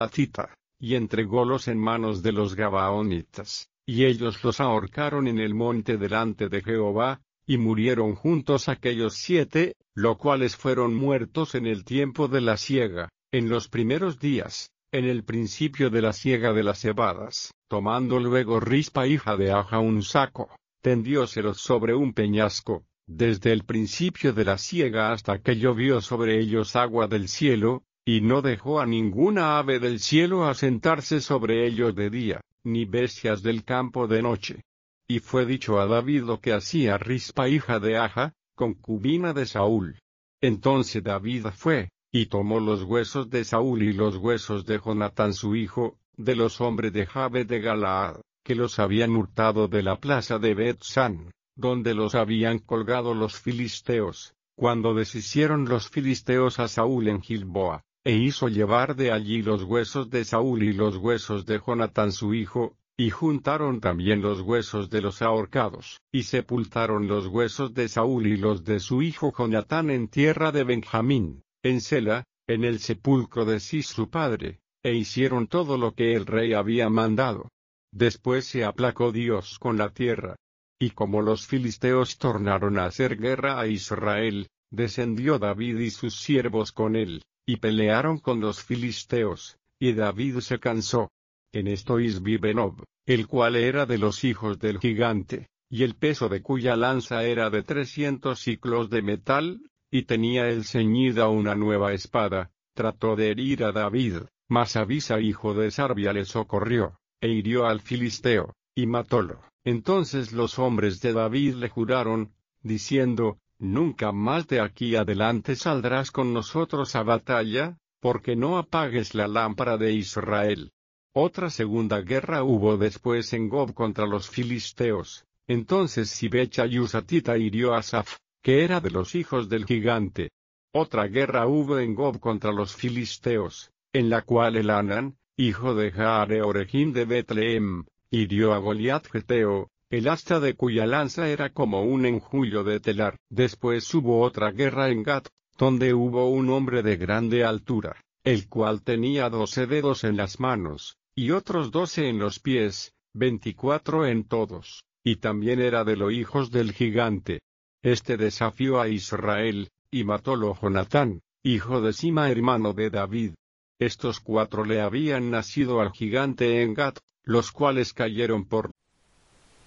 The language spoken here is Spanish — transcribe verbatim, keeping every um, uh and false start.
Atita, y entrególos en manos de los Gabaonitas, y ellos los ahorcaron en el monte delante de Jehová, y murieron juntos aquellos siete, los cuales fueron muertos en el tiempo de la siega, en los primeros días, en el principio de la siega de las cebadas. Tomando luego Rispa hija de Aja un saco, tendióselos sobre un peñasco, desde el principio de la siega hasta que llovió sobre ellos agua del cielo, y no dejó a ninguna ave del cielo asentarse sobre ellos de día, ni bestias del campo de noche. Y fue dicho a David lo que hacía Rispa hija de Aja, concubina de Saúl. Entonces David fue, y tomó los huesos de Saúl y los huesos de Jonatán su hijo, de los hombres de Jabe de Galaad, que los habían hurtado de la plaza de Bet-san, donde los habían colgado los filisteos, cuando deshicieron los filisteos a Saúl en Gilboa, e hizo llevar de allí los huesos de Saúl y los huesos de Jonatán su hijo, y juntaron también los huesos de los ahorcados, y sepultaron los huesos de Saúl y los de su hijo Jonatán en tierra de Benjamín, en Sela, en el sepulcro de Cis su padre, e hicieron todo lo que el rey había mandado. Después se aplacó Dios con la tierra. Y como los filisteos tornaron a hacer guerra a Israel, descendió David y sus siervos con él, y pelearon con los filisteos, y David se cansó. En esto Isbi-Benob, el cual era de los hijos del gigante, y el peso de cuya lanza era de trescientos siclos de metal, y tenía él ceñida una nueva espada, trató de herir a David, mas Abisa hijo de Sarbia le socorrió, e hirió al filisteo, y matólo. Entonces los hombres de David le juraron, diciendo, nunca más de aquí adelante saldrás con nosotros a batalla, porque no apagues la lámpara de Israel. Otra segunda guerra hubo después en Gob contra los filisteos. Entonces Sibecha Yusatita hirió a Asaph, que era de los hijos del gigante. Otra guerra hubo en Gob contra los filisteos, en la cual Elhanan, hijo de Jaare-Oregim de Betlehem, hirió a Goliat Geteo, el asta de cuya lanza era como un enjullo de telar. Después hubo otra guerra en Gat, donde hubo un hombre de grande altura, el cual tenía doce dedos en las manos, y otros doce en los pies, veinticuatro en todos, y también era de los hijos del gigante. Este desafió a Israel, y matólo Jonatán, hijo de Sima hermano de David. Estos cuatro le habían nacido al gigante en Gat, los cuales cayeron por